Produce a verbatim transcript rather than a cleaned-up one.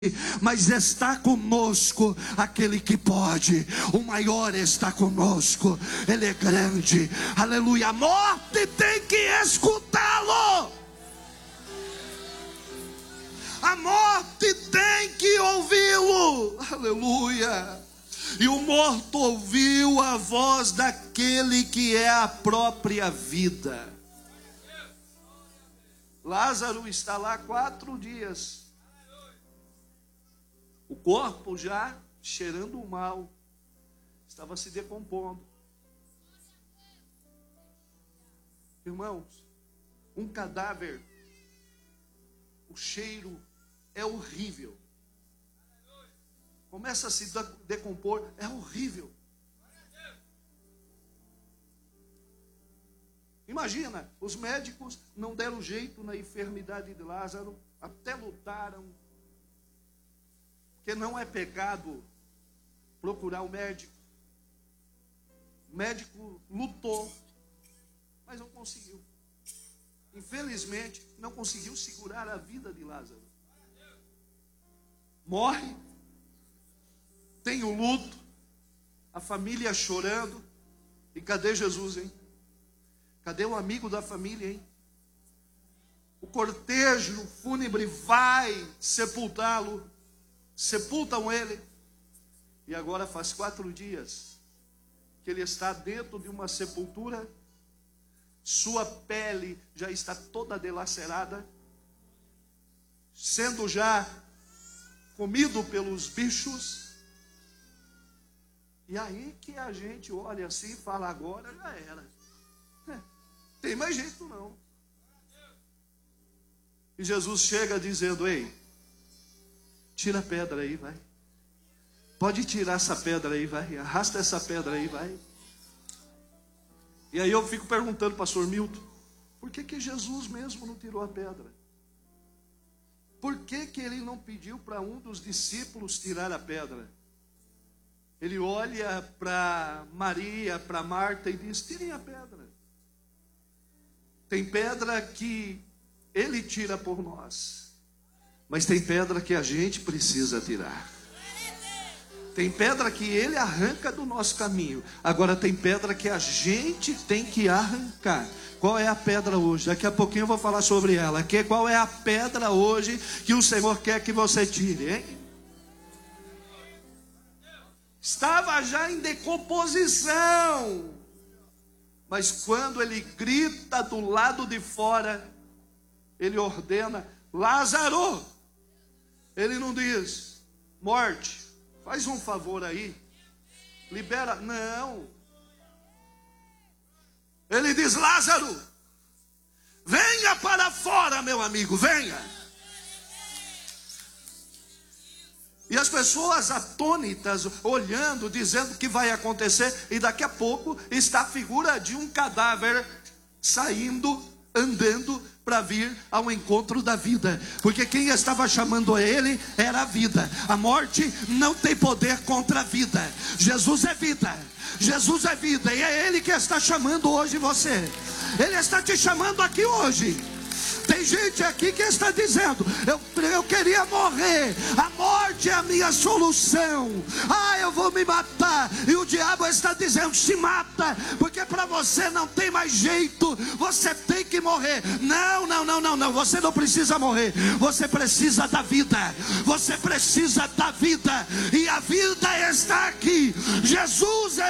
mas está conosco aquele que pode. O maior está conosco, Ele é grande, aleluia. A morte tem que escutá-lo, a morte tem que ouvi-lo, aleluia. E o morto ouviu a voz daquele que é a própria vida. Lázaro está lá quatro dias, o corpo já cheirando mal, estava se decompondo. Irmãos, um cadáver, o cheiro é horrível. Começa a se decompor, é horrível. Imagina, os médicos não deram jeito na enfermidade de Lázaro, até lutaram. Porque não é pecado procurar o médico. O médico lutou, mas não conseguiu. Infelizmente, não conseguiu segurar a vida de Lázaro. Morre, tem o luto, a família chorando. E cadê Jesus, hein? Cadê o amigo da família, hein? O cortejo fúnebre vai sepultá-lo. Sepultam ele. E agora faz quatro dias que ele está dentro de uma sepultura. Sua pele já está toda dilacerada, sendo já comido pelos bichos. E aí que a gente olha assim e fala, agora já era. É, tem mais jeito não. E Jesus chega dizendo, ei, tira a pedra aí, vai. Pode tirar essa pedra aí, vai. Arrasta essa pedra aí, vai. E aí eu fico perguntando, pastor Milton, por que que Jesus mesmo não tirou a pedra? Por que que ele não pediu para um dos discípulos tirar a pedra? Ele olha para Maria, para Marta e diz, tirem a pedra. Tem pedra que ele tira por nós, mas tem pedra que a gente precisa tirar. Tem pedra que ele arranca do nosso caminho. Agora tem pedra que a gente tem que arrancar. Qual é a pedra hoje? Daqui a pouquinho eu vou falar sobre ela. Que, qual é a pedra hoje que o Senhor quer que você tire, hein? Estava já em decomposição. Mas quando ele grita do lado de fora, ele ordena, Lázaro. Ele não diz, morte, faz um favor aí, libera, não. Ele diz, Lázaro, venha para fora, meu amigo, venha. E as pessoas atônitas, olhando, dizendo o que vai acontecer, e daqui a pouco está a figura de um cadáver saindo, andando, para vir ao encontro da vida, porque quem estava chamando ele era a vida. A morte não tem poder contra a vida. Jesus é vida, Jesus é vida, e é Ele que está chamando hoje você. Ele está te chamando aqui hoje. Tem gente aqui que está dizendo, eu, eu queria morrer, a morte é a minha solução, ah, eu vou me matar. E o diabo está dizendo, se mata, porque para você não tem mais jeito, você tem que morrer. Não, não, não, não, não, você não precisa morrer, você precisa da vida, você precisa da vida, e a vida está aqui. Jesus é